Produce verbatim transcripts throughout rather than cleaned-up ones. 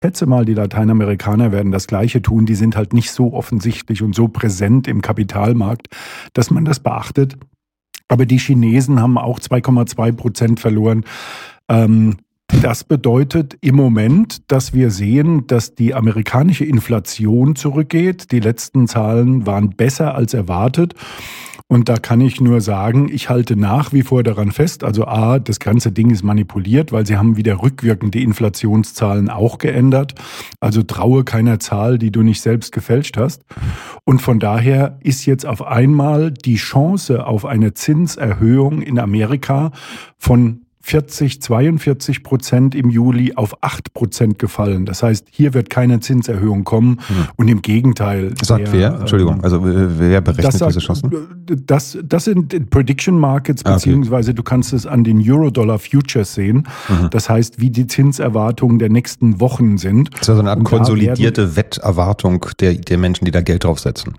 schätze mal, die Lateinamerikaner werden das Gleiche tun. Die sind halt nicht so offensichtlich und so präsent im Kapitalmarkt, dass man das beachtet. Aber die Chinesen haben auch zwei Komma zwei Prozent verloren. Ähm, das bedeutet im Moment, dass wir sehen, dass die amerikanische Inflation zurückgeht. Die letzten Zahlen waren besser als erwartet. Und da kann ich nur sagen, ich halte nach wie vor daran fest, also A, das ganze Ding ist manipuliert, weil sie haben wieder rückwirkend die Inflationszahlen auch geändert. Also traue keiner Zahl, die du nicht selbst gefälscht hast. Und von daher ist jetzt auf einmal die Chance auf eine Zinserhöhung in Amerika von vierzig, zweiundvierzig Prozent im Juli auf acht Prozent gefallen. Das heißt, hier wird keine Zinserhöhung kommen hm. und im Gegenteil. Sagt der, wer? Entschuldigung, also wer berechnet sagt, diese Chancen? Das, das sind Prediction Markets, beziehungsweise okay. du kannst es an den Euro-Dollar Futures sehen. Mhm. Das heißt, wie die Zinserwartungen der nächsten Wochen sind. Das ist also eine Art konsolidierte Wetterwartung der, der Menschen, die da Geld draufsetzen.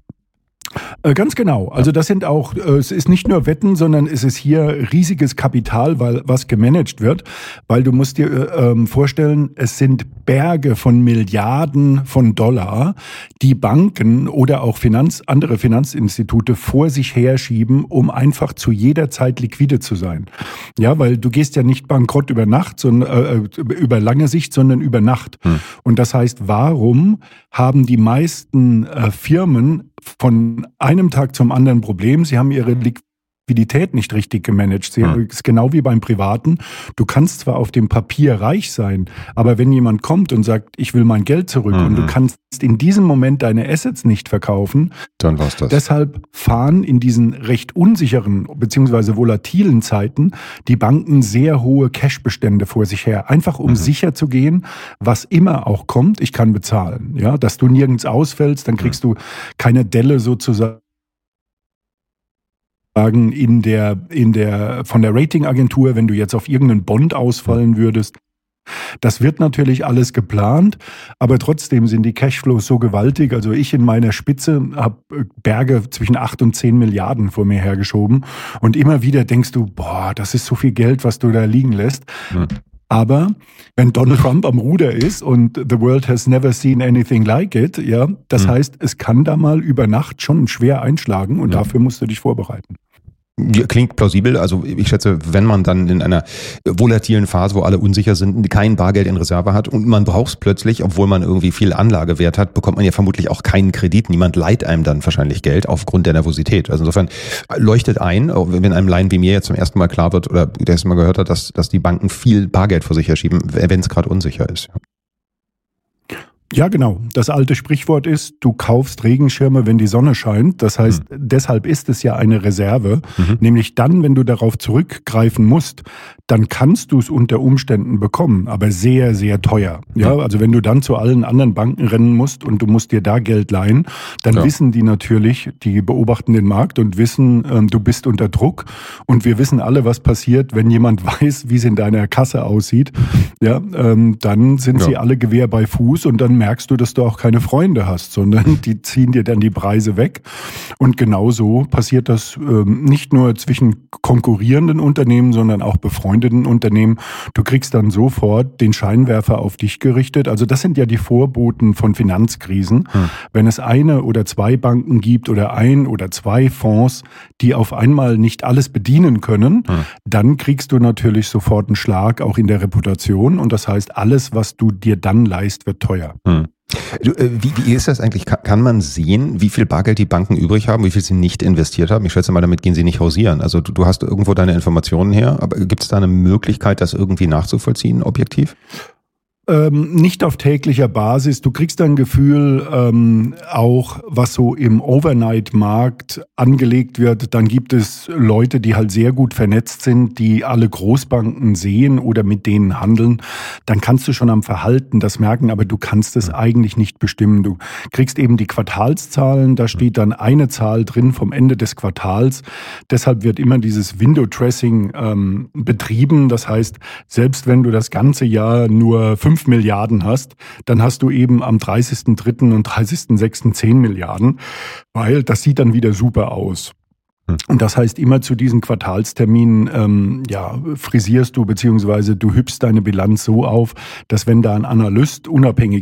Äh, ganz genau. Also das sind auch, äh, es ist nicht nur Wetten, sondern es ist hier riesiges Kapital, weil was gemanagt wird. Weil du musst dir äh, ähm, vorstellen, es sind Berge von Milliarden von Dollar, die Banken oder auch Finanz, andere Finanzinstitute vor sich herschieben, um einfach zu jeder Zeit liquide zu sein. Ja, weil du gehst ja nicht bankrott über Nacht, sondern äh, über lange Sicht, sondern über Nacht. Hm. Und das heißt, warum haben die meisten äh, Firmen von einem Tag zum anderen Problem? Sie haben ihre Liquidität nicht richtig gemanagt. Sie, hm. ist genau wie beim Privaten. Du kannst zwar auf dem Papier reich sein, aber wenn jemand kommt und sagt, ich will mein Geld zurück mhm. und du kannst in diesem Moment deine Assets nicht verkaufen, dann war's das. Deshalb fahren in diesen recht unsicheren bzw. volatilen Zeiten die Banken sehr hohe Cashbestände vor sich her. Einfach um mhm. sicher zu gehen, was immer auch kommt, ich kann bezahlen. Ja, dass du nirgends ausfällst, dann kriegst mhm. du keine Delle sozusagen in der, in der, von der Ratingagentur, wenn du jetzt auf irgendeinen Bond ausfallen würdest. Das wird natürlich alles geplant, aber trotzdem sind die Cashflows so gewaltig. Also ich in meiner Spitze habe Berge zwischen acht und zehn Milliarden vor mir hergeschoben und immer wieder denkst du, boah, das ist so viel Geld, was du da liegen lässt. Hm. Aber wenn Donald Trump am Ruder ist und the world has never seen anything like it, ja, das hm. heißt, es kann da mal über Nacht schon schwer einschlagen und hm. dafür musst du dich vorbereiten. Klingt plausibel. Also ich schätze, wenn man dann in einer volatilen Phase, wo alle unsicher sind, kein Bargeld in Reserve hat und man braucht es plötzlich, obwohl man irgendwie viel Anlagewert hat, bekommt man ja vermutlich auch keinen Kredit. Niemand leiht einem dann wahrscheinlich Geld aufgrund der Nervosität. Also insofern leuchtet ein, wenn einem Laien wie mir jetzt zum ersten Mal klar wird oder der erste Mal gehört hat, dass, dass die Banken viel Bargeld vor sich herschieben, wenn es gerade unsicher ist. Ja, genau. Das alte Sprichwort ist, du kaufst Regenschirme, wenn die Sonne scheint. Das heißt, mhm. deshalb ist es ja eine Reserve. Mhm. Nämlich dann, wenn du darauf zurückgreifen musst, dann kannst du es unter Umständen bekommen, aber sehr, sehr teuer. Ja, also wenn du dann zu allen anderen Banken rennen musst und du musst dir da Geld leihen, dann ja. wissen die natürlich, die beobachten den Markt und wissen, ähm, du bist unter Druck. Und wir wissen alle, was passiert, wenn jemand weiß, wie es in deiner Kasse aussieht. Ja, ähm, dann sind ja. sie alle Gewehr bei Fuß und dann merkst du, dass du auch keine Freunde hast, sondern die ziehen dir dann die Preise weg. Und genau so passiert das ähm, nicht nur zwischen konkurrierenden Unternehmen, sondern auch befreundeten Unternehmen. Du kriegst dann sofort den Scheinwerfer auf dich gerichtet. Also das sind ja die Vorboten von Finanzkrisen. Hm. Wenn es eine oder zwei Banken gibt oder ein oder zwei Fonds, die auf einmal nicht alles bedienen können, hm. dann kriegst du natürlich sofort einen Schlag auch in der Reputation. Und das heißt, alles, was du dir dann leist, wird teuer. Hm. Du, äh, wie, wie ist das eigentlich? Kann, kann man sehen, wie viel Bargeld die Banken übrig haben, wie viel sie nicht investiert haben? Ich schätze mal, damit gehen sie nicht hausieren. Also du, du hast irgendwo deine Informationen her, aber gibt es da eine Möglichkeit, das irgendwie nachzuvollziehen, objektiv? Ähm, nicht auf täglicher Basis. Du kriegst ein Gefühl, ähm, auch was so im Overnight-Markt angelegt wird. Dann gibt es Leute, die halt sehr gut vernetzt sind, die alle Großbanken sehen oder mit denen handeln. Dann kannst du schon am Verhalten das merken, aber du kannst es eigentlich nicht bestimmen. Du kriegst eben die Quartalszahlen, da steht dann eine Zahl drin vom Ende des Quartals. Deshalb wird immer dieses Window-Dressing ähm, betrieben. Das heißt, selbst wenn du das ganze Jahr nur fünf Milliarden hast, dann hast du eben am dreißigsten dritten und dreißigsten sechsten zehn Milliarden, weil das sieht dann wieder super aus. Hm. Und das heißt, immer zu diesen Quartalsterminen ähm, ja, frisierst du beziehungsweise du hübschst deine Bilanz so auf, dass wenn da ein Analyst unabhängig